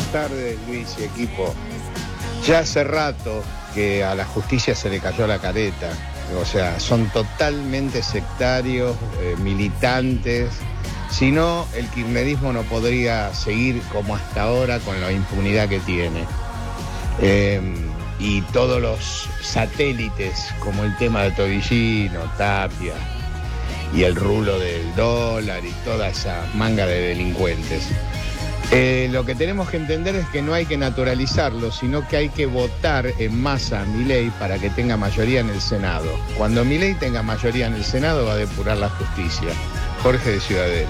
tardes, Luis y equipo. Ya hace rato que a la justicia se le cayó la careta. O sea, son totalmente sectarios, militantes. Si no, el kirchnerismo no podría seguir como hasta ahora con la impunidad que tiene. Y todos los satélites, como el tema de Tobillino, Tapia y el rulo del dólar y toda esa manga de delincuentes. Lo que tenemos que entender es que no hay que naturalizarlo, sino que hay que votar en masa a Milei para que tenga mayoría en el Senado. Cuando Milei tenga mayoría en el Senado va a depurar la justicia. Jorge de Ciudadela.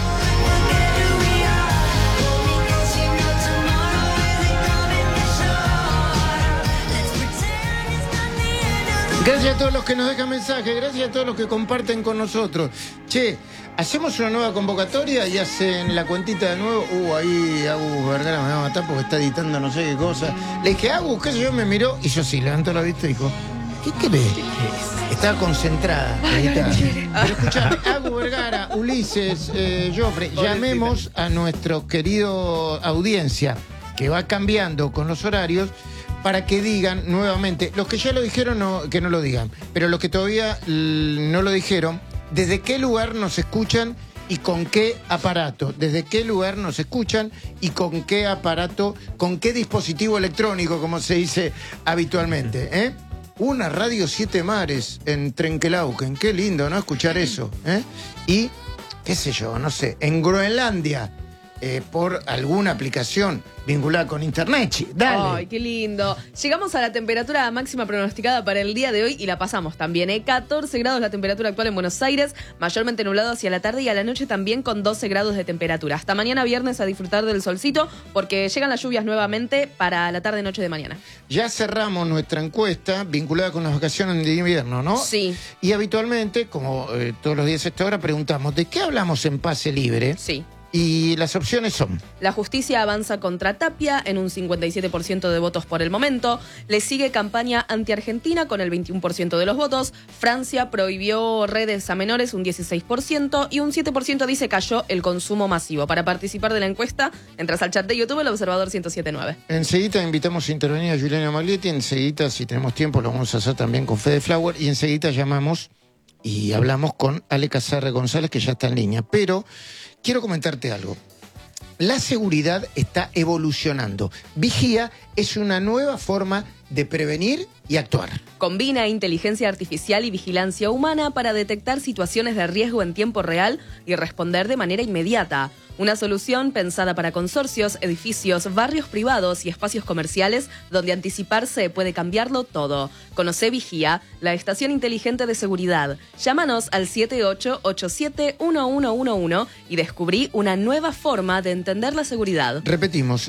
Gracias a todos los que nos dejan mensajes, gracias a todos los que comparten con nosotros. Che, hacemos una nueva convocatoria y hacen la cuentita de nuevo. Ahí Agus Vergara me va a matar porque está editando no sé qué cosa. Le dije, Agus, qué sé yo, me miró y yo sí, levantó la vista y dijo, ¿qué querés? Estaba concentrada. Pero escuchame, Agus Vergara, Ulises, Joffre, llamemos a nuestro querido audiencia, que va cambiando con los horarios, para que digan nuevamente, los que ya lo dijeron que no lo digan, pero los que todavía no lo dijeron, ¿desde qué lugar nos escuchan y con qué aparato? ¿Desde qué lugar nos escuchan y con qué aparato, con qué dispositivo electrónico, como se dice habitualmente? Una radio 7 mares en Trenquelauquen, qué lindo, ¿no? Escuchar eso. Y, qué sé yo, no sé, en Groenlandia, por alguna aplicación vinculada con internet. Dale. Ay, qué lindo. Llegamos a la temperatura máxima pronosticada para el día de hoy y la pasamos también. 14 grados la temperatura actual en Buenos Aires, mayormente nublado hacia la tarde y a la noche también con 12 grados de temperatura. Hasta mañana viernes a disfrutar del solcito porque llegan las lluvias nuevamente para la tarde-noche de mañana. Ya cerramos nuestra encuesta vinculada con las vacaciones de invierno, ¿no? Sí. Y habitualmente, como todos los días a esta hora, preguntamos, ¿de qué hablamos en Pase Libre? Sí. Y las opciones son: la justicia avanza contra Tapia en un 57% de votos por el momento. Le sigue campaña anti-Argentina con el 21% de los votos. Francia prohibió redes a menores, un 16%. Y un 7% dice cayó el consumo masivo. Para participar de la encuesta, entras al chat de YouTube, El Observador 1079. Enseguida invitamos a intervenir a Juliana Maglietti. Enseguida, si tenemos tiempo, lo vamos a hacer también con Fede Flower. Y enseguida llamamos y hablamos con Ale Casarre González, que ya está en línea. Pero quiero comentarte algo. La seguridad está evolucionando. Vigía es una nueva forma de prevenir y actuar. Combina inteligencia artificial y vigilancia humana para detectar situaciones de riesgo en tiempo real y responder de manera inmediata. Una solución pensada para consorcios, edificios, barrios privados y espacios comerciales donde anticiparse puede cambiarlo todo. Conoce Vigía, la estación inteligente de seguridad. Llámanos al 7887-1111 y descubrí una nueva forma de entender la seguridad. Repetimos,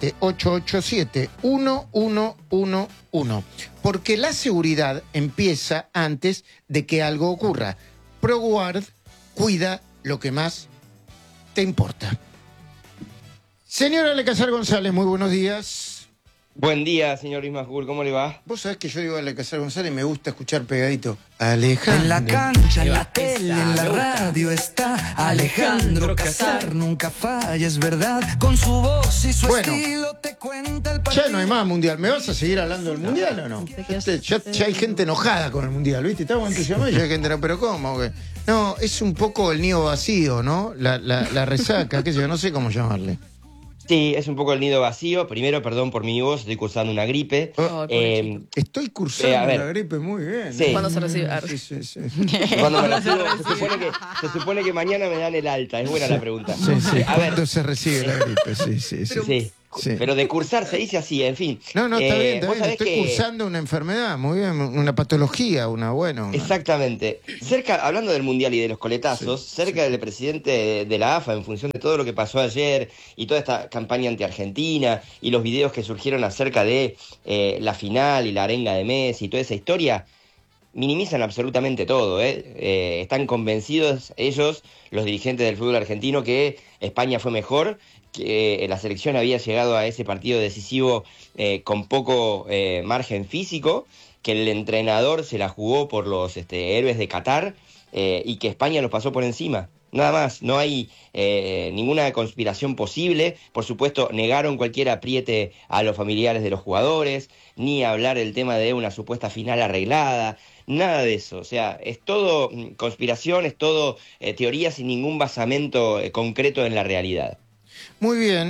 7887-1111. Porque la seguridad empieza antes de que algo ocurra. ProGuard cuida lo que más te importa. Señor Ale Casar González, muy buenos días. Buen día, señor Luis Majul, ¿cómo le va? Vos sabés que yo digo Ale Casar González, me gusta escuchar pegadito. Alejandro. En la cancha, en la tele, en la radio está Alejandro Casar, nunca falla, es verdad. Con su voz y su estilo te cuenta el partido. Ya no hay más mundial. ¿Me vas a seguir hablando del mundial o no? Ya hay gente enojada con el mundial, ¿viste? Estamos entusiasmados y ya hay gente no, pero ¿cómo? No, es un poco el nido vacío, ¿no? La resaca, qué sé yo, no sé cómo llamarle. Sí, es un poco el nido vacío. Primero, perdón por mi voz, estoy cursando una gripe. Estoy cursando la gripe, muy bien. Sí. ¿Cuándo se recibe? Sí. Cuando me recibo, se supone que mañana me dan el alta. Es buena la pregunta. Sí. ¿Cuándo se recibe la gripe? Sí. Pero de cursar se dice así, en fin. No, está bien. Estoy cursando una enfermedad, muy bien, una patología, Exactamente. Hablando del Mundial y de los coletazos, cerca del presidente de la AFA, en función de todo lo que pasó ayer y toda esta campaña anti-Argentina y los videos que surgieron acerca de la final y la arenga de Messi y toda esa historia, minimizan absolutamente todo. Están convencidos ellos, los dirigentes del fútbol argentino, que España fue mejor, que la selección había llegado a ese partido decisivo con poco margen físico, que el entrenador se la jugó por los héroes de Qatar y que España los pasó por encima. Nada más, no hay ninguna conspiración posible. Por supuesto, negaron cualquier apriete a los familiares de los jugadores, ni hablar del tema de una supuesta final arreglada, nada de eso. O sea, es todo conspiración, es todo teoría sin ningún basamento concreto en la realidad. Muy bien.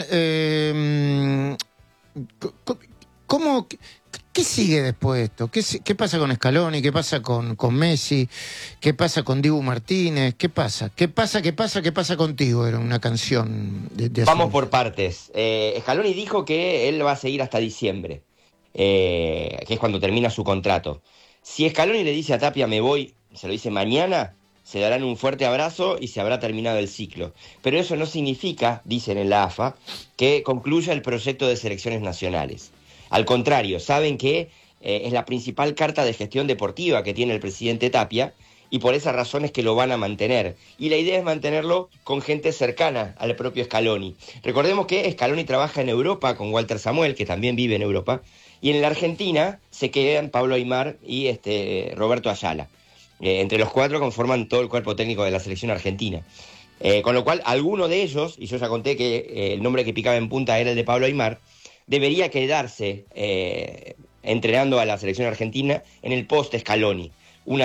¿Qué sigue después de esto? ¿Qué pasa con Scaloni? ¿Qué pasa con Messi? ¿Qué pasa con Dibu Martínez? ¿Qué pasa? ¿Qué pasa contigo? Era una canción de Vamos por partes. Scaloni dijo que él va a seguir hasta diciembre, que es cuando termina su contrato. Si Scaloni le dice a Tapia me voy, se lo dice mañana, se darán un fuerte abrazo y se habrá terminado el ciclo. Pero eso no significa, dicen en la AFA, que concluya el proyecto de selecciones nacionales. Al contrario, saben que es la principal carta de gestión deportiva que tiene el presidente Tapia y por esa razón es que lo van a mantener. Y la idea es mantenerlo con gente cercana al propio Scaloni. Recordemos que Scaloni trabaja en Europa con Walter Samuel, que también vive en Europa, y en la Argentina se quedan Pablo Aimar y Roberto Ayala. Entre los cuatro conforman todo el cuerpo técnico de la selección argentina. Con lo cual, alguno de ellos, y yo ya conté que el nombre que picaba en punta era el de Pablo Aimar, debería quedarse entrenando a la selección argentina en el post Scaloni. Un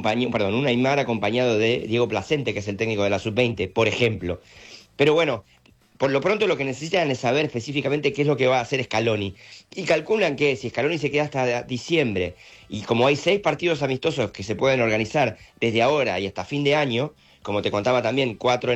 Aimar acompañado de Diego Placente, que es el técnico de la Sub-20, por ejemplo. Pero bueno, por lo pronto lo que necesitan es saber específicamente qué es lo que va a hacer Scaloni. Y calculan que si Scaloni se queda hasta diciembre, y como hay 6 partidos amistosos que se pueden organizar desde ahora y hasta fin de año, como te contaba también, 4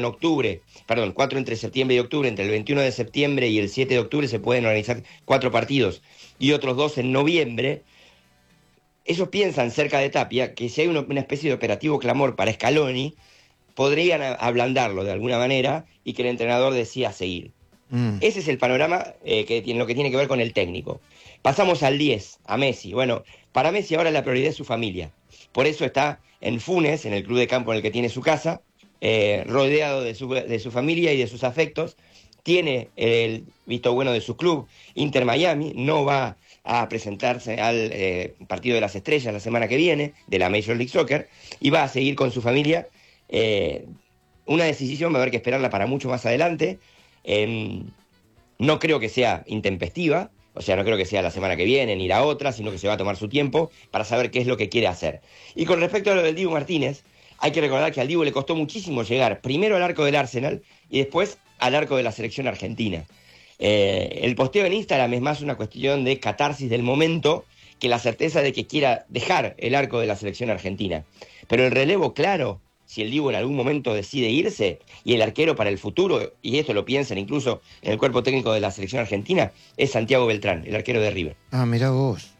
entre septiembre y octubre, entre el 21 de septiembre y el 7 de octubre se pueden organizar 4 partidos y otros 2 en noviembre. Ellos piensan cerca de Tapia que si hay una especie de operativo clamor para Scaloni, podrían ablandarlo de alguna manera y que el entrenador decida seguir. Ese es el panorama lo que tiene que ver con el técnico. Pasamos al 10, a Messi. Bueno, para Messi ahora la prioridad es su familia. Por eso está en Funes, en el club de campo en el que tiene su casa, rodeado de su familia y de sus afectos. Tiene el visto bueno de su club, Inter Miami. No va a presentarse al partido de las estrellas la semana que viene, de la Major League Soccer, y va a seguir con su familia. Una decisión va a haber que esperarla para mucho más adelante. No creo que sea intempestiva, o sea, no creo que sea la semana que viene ni la otra, sino que se va a tomar su tiempo para saber qué es lo que quiere hacer. Y con respecto a lo del Dibu Martínez, hay que recordar que al Dibu le costó muchísimo llegar primero al arco del Arsenal y después al arco de la selección argentina. El posteo en Instagram es más una cuestión de catarsis del momento que la certeza de que quiera dejar el arco de la selección argentina. Pero el relevo, claro, si el Dibu en algún momento decide irse, y el arquero para el futuro, y esto lo piensan incluso en el cuerpo técnico de la selección argentina, es Santiago Beltrán, el arquero de River. Mirá vos.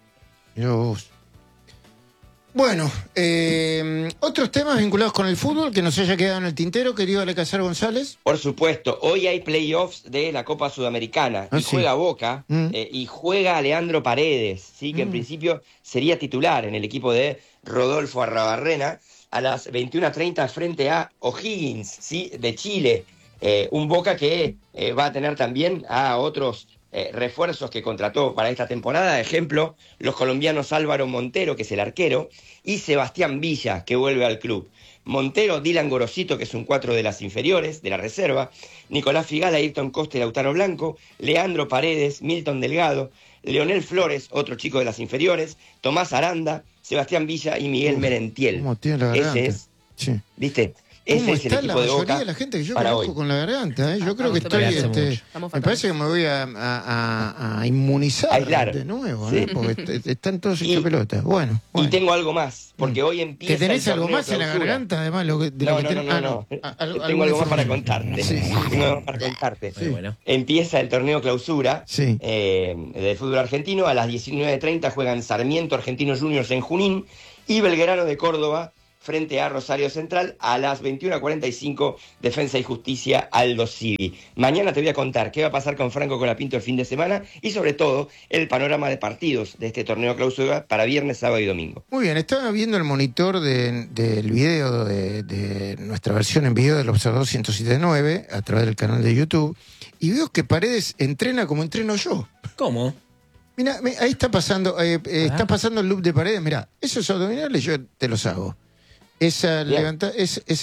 Bueno, otros temas vinculados con el fútbol que nos haya quedado en el tintero, querido Alecazar González. Por supuesto, hoy hay playoffs de la Copa Sudamericana y juega Boca y juega Leandro Paredes, ¿sí? Que en principio sería titular en el equipo de Rodolfo Arrabarrena a las 21:30 frente a O'Higgins, ¿sí? De Chile. Un Boca que va a tener también a otros refuerzos que contrató para esta temporada, ejemplo, los colombianos Álvaro Montero, que es el arquero, y Sebastián Villa, que vuelve al club. Montero, Dylan Gorosito, que es un 4 de las inferiores, de la reserva, Nicolás Figala, Ayrton Costa y Lautaro Blanco, Leandro Paredes, Milton Delgado, Leonel Flores, otro chico de las inferiores, Tomás Aranda, Sebastián Villa y Miguel Merentiel. ¿Cómo tiene la garganta? Ese es, sí. ¿Viste? Ese es el equipo la de Boca. mayoría de la gente que yo para conozco hoy. con la garganta, Yo creo que estoy me parece que me voy a inmunizar Aislar. de nuevo, Sí. Porque están todos hechos pelotas. Bueno. Y tengo algo más, porque hoy empieza. ¿Que tenés el algo torneo más en la clausura. garganta, además? No. Tengo algo más para contarte. Sí. Tengo algo más para contarte. Sí. Bueno. Empieza el torneo clausura Sí. del fútbol argentino. A las 19:30 juegan Sarmiento Argentinos Juniors en Junín y Belgrano de Córdoba frente a Rosario Central. A las 21:45 Defensa y Justicia Aldo Civi. Mañana te voy a contar qué va a pasar con Franco Colapinto el fin de semana y sobre todo el panorama de partidos de este torneo clausura para viernes, sábado y domingo. Muy bien, estaba viendo el monitor del video de nuestra versión en video del Observador 107.9 a través del canal de YouTube y veo que Paredes entrena como entreno yo. ¿Cómo? Mira, ahí está pasando el loop de Paredes. Mira, esos abdominales yo te los hago. Esa Bien. levanta, ese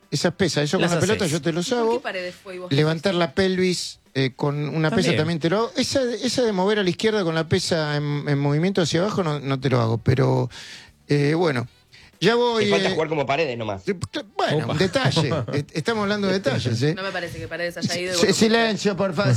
Esas pesas, eso Las con la pelota haces. yo te los ¿Por hago. qué paredes fue y vos Levantar la pelvis con una pesa también te lo hago. Esa de mover a la izquierda con la pesa en movimiento hacia abajo no te lo hago, pero bueno. Ya voy. Te falta jugar como Paredes nomás. Bueno, un detalle. Estamos hablando de detalles, ¿eh? No me parece que Paredes haya ido. Silencio, por favor.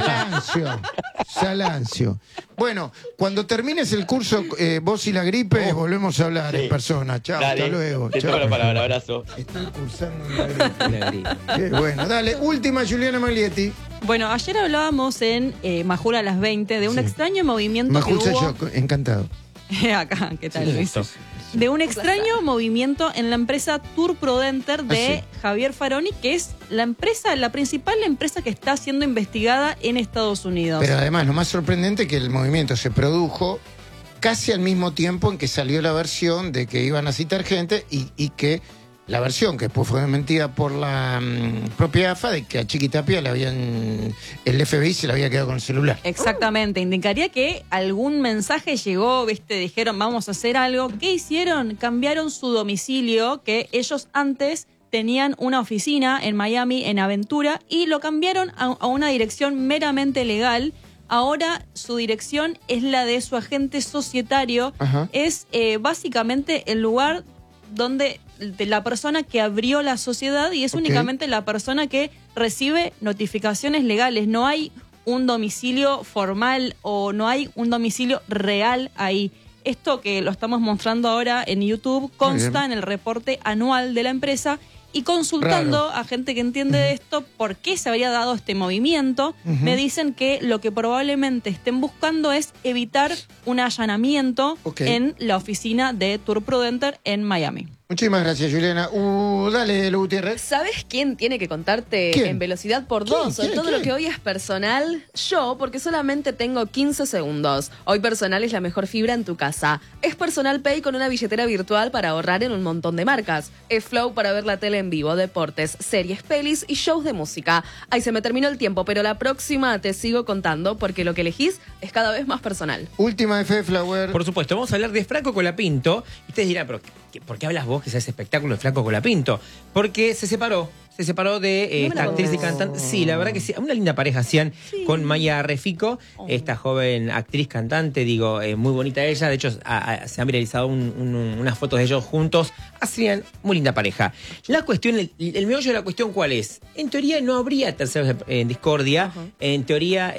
Silencio. Bueno, cuando termines el curso, vos y la gripe, volvemos a hablar en persona. Chao, Dale, hasta luego. te Chao. tomo la palabra, abrazo. Estoy cursando en la gripe. Qué bueno, dale, última, Juliana Maglietti. Bueno, ayer hablábamos en Majul a las 20 de un extraño movimiento Majul que soy hubo... yo, encantado. Acá, ¿qué tal, Luis? De un extraño movimiento en la empresa Tour Prodenter de Javier Faroni, que es la principal empresa que está siendo investigada en Estados Unidos. Pero además, lo más sorprendente es que el movimiento se produjo casi al mismo tiempo en que salió la versión de que iban a citar gente y que la versión que después fue desmentida por la propia AFA de que a Chiqui Tapia el FBI se le había quedado con el celular. Exactamente, indicaría que algún mensaje llegó, dijeron vamos a hacer algo. ¿Qué hicieron? Cambiaron su domicilio, que ellos antes tenían una oficina en Miami, en Aventura, y lo cambiaron a una dirección meramente legal. Ahora su dirección es la de su agente societario. Ajá. Es básicamente el lugar donde de la persona que abrió la sociedad y es únicamente la persona que recibe notificaciones legales. No hay un domicilio formal o no hay un domicilio real ahí. Esto que lo estamos mostrando ahora en YouTube consta en el reporte anual de la empresa y consultando a gente que entiende de esto por qué se habría dado este movimiento, me dicen que lo que probablemente estén buscando es evitar un allanamiento en la oficina de Tour Prodenter en Miami. Muchísimas gracias, Juliana. Dale, Lu Gutiérrez. ¿Sabes quién tiene que contarte ¿Quién? en velocidad por 2? ¿Quién? Todo lo que hoy es personal, yo, porque solamente tengo 15 segundos. Hoy Personal es la mejor fibra en tu casa. Es Personal Pay con una billetera virtual para ahorrar en un montón de marcas. Es Flow para ver la tele en vivo, deportes, series, pelis y shows de música. Ay, se me terminó el tiempo, pero la próxima te sigo contando porque lo que elegís es cada vez más personal. Última de Fede Flower. Por supuesto, vamos a hablar de Franco Colapinto. Y ustedes dirán, pero ¿por qué hablas vos que sea ese espectáculo de Franco Colapinto? Porque se separó de esta actriz y cantante. Sí, la verdad que sí. Una linda pareja hacían con Maya Refico, esta joven actriz cantante, muy bonita ella. De hecho, se han viralizado unas fotos de ellos juntos. Hacían muy linda pareja. La cuestión, el meollo de la cuestión, ¿cuál es? En teoría no habría terceros en discordia. En teoría,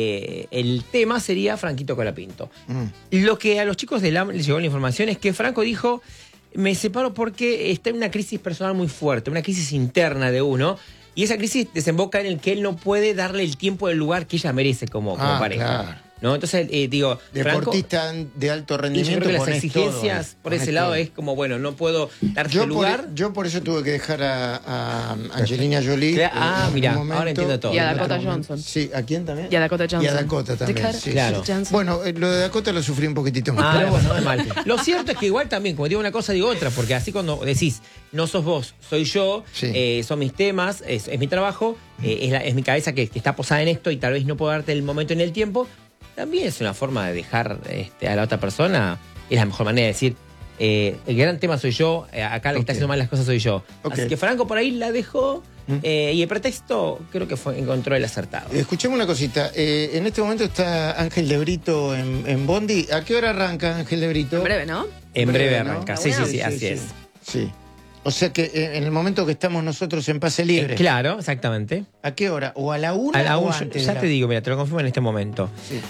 el tema sería Franquito Colapinto. Lo que a los chicos de LAM les llegó la información es que Franco dijo: me separo porque está en una crisis personal muy fuerte, una crisis interna de uno, y esa crisis desemboca en el que él no puede darle el tiempo y el lugar que ella merece como pareja. Claro. ¿No? Entonces, deportista de alto y yo rendimiento. creo que las exigencias por ese lado es como, bueno, no puedo darte lugar. Yo por eso tuve que dejar a Angelina Jolie. Mira, ahora entiendo todo. Y a Dakota Johnson. Sí, ¿a quién también? Y a Dakota Johnson. Y a Dakota también. Sí, claro. sí. Bueno, lo de Dakota lo sufrí un poquitito más. Pero bueno, no es mal. Lo cierto es que igual también, como digo una cosa, digo otra, porque así cuando decís, no sos vos, soy yo, son mis temas, es mi trabajo, es mi cabeza que está posada en esto y tal vez no puedo darte el momento en el tiempo, también es una forma de dejar a la otra persona, es la mejor manera de decir, el gran tema soy yo, acá la que está haciendo mal las cosas soy yo. Así que Franco por ahí la dejó, y el pretexto creo que encontró el acertado. Escuchemos una cosita, en este momento está Ángel de Brito en Bondi. ¿A qué hora arranca Ángel de Brito? En breve, ¿no? En breve ¿no? arranca, sí, así es. Sí. O sea que en el momento que estamos nosotros en pase libre. Claro, exactamente. ¿A qué hora? ¿O a la 1 A la o 1, antes? ya te digo, mira, te lo confirmo en este momento. Sí.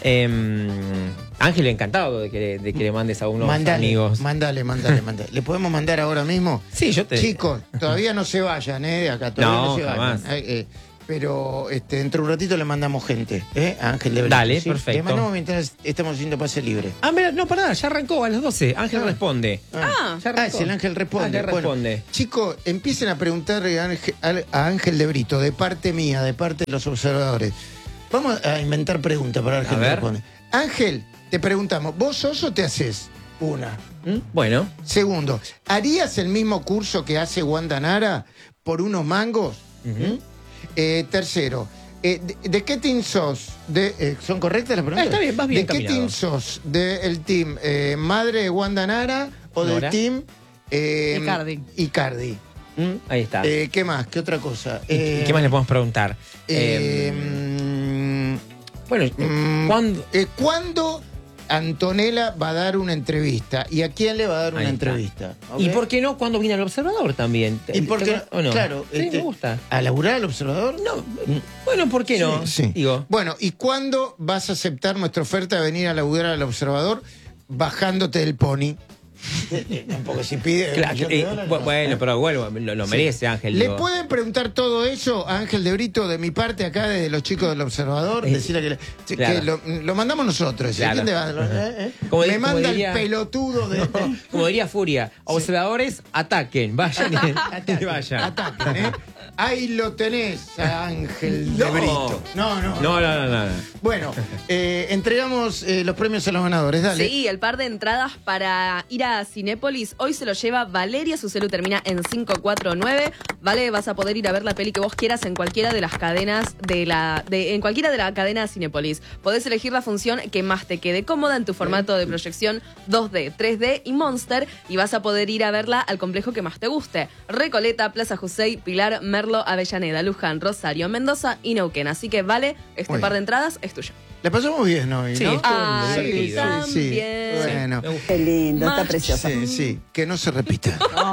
Ángel, encantado de que le mandes a unos amigos. Mandale. ¿Le podemos mandar ahora mismo? Sí, yo te... Chicos, todavía no se vayan, de acá. Todavía no se jamás. vayan. Pero dentro de un ratito le mandamos gente, a Ángel de Brito. Dale, ¿sí? perfecto. Le mandamos mientras estamos haciendo pase libre. Mira, no, pará, ya arrancó a las 12. Ángel responde. Ya arrancó. Es el Ángel responde. Ángel responde. Bueno, chicos, empiecen a preguntar a Ángel de Brito, de parte mía, de parte de los observadores. Vamos a inventar preguntas para Ángel responde. Ángel, te preguntamos, ¿vos sos o te haces? Una. Bueno. Segundo, ¿harías el mismo curso que hace Wanda Nara por unos mangos? Tercero, ¿de qué team sos? ¿Son correctas las preguntas? Está bien, vas bien ¿De qué team sos? ¿Del team madre de Wanda Nara o Nora. del team Icardi. Icardi? Ahí está. ¿Qué más? ¿Qué otra cosa? ¿Qué más le podemos preguntar? Bueno, ¿cuándo? ¿Cuándo Antonella va a dar una entrevista? ¿Y a quién le va a dar una Ahí está. entrevista? ¿Ok? ¿Y por qué no cuando viene al Observador también? ¿Y por qué? ¿O no? Claro. Sí, me gusta. ¿A laburar al Observador? No, bueno, ¿por qué no? Sí. Digo. Bueno, ¿y cuándo vas a aceptar nuestra oferta de venir a laburar al Observador bajándote del pony? Tampoco si pide. Claro, bueno, pero bueno, lo merece Ángel. ¿Le digo. pueden preguntar todo eso a Ángel de Brito de mi parte acá, de los chicos del Observador? Decirle que, claro. que lo mandamos nosotros. Claro. ¿Quién te va? Como Me manda diría- el pelotudo de... Como diría Furia, observadores ataquen, vayan y vayan. Ataquen, ¿eh? Ahí lo tenés a Ángel de No. Brito. No. No. Bueno, entregamos los premios a los ganadores. Dale. Sí, el par de entradas para ir a Cinépolis hoy se lo lleva Valeria, su celu termina en 549. Vale, vas a poder ir a ver la peli que vos quieras en cualquiera de las cadenas en cualquiera de la cadena Cinépolis. Podés elegir la función que más te quede cómoda en tu formato de proyección 2D, 3D y Monster, y vas a poder ir a verla al complejo que más te guste. Recoleta, Plaza José, Pilar, Merlo, Avellaneda, Luján, Rosario, Mendoza y Neuquén. Así que Vale, este Muy par bien. de entradas es tuyo. La pasamos bien hoy, Sí, ¿no? estuvo Ay, divertido. también. Bueno. Me gusta. Qué lindo, está Macho. preciosa. Sí, que no se repita.